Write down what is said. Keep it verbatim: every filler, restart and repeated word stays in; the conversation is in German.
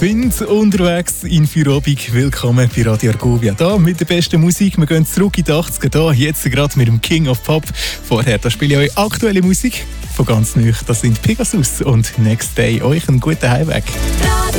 Wind unterwegs in Feierabend. Willkommen bei Radio Argovia. Da mit der besten Musik. Wir gehen zurück in die achtziger. Da jetzt gerade mit dem King of Pop. Vorher da spiele ich euch aktuelle Musik von ganz neu. Das sind Pegasus und Next Day. Euch einen guten Heimweg.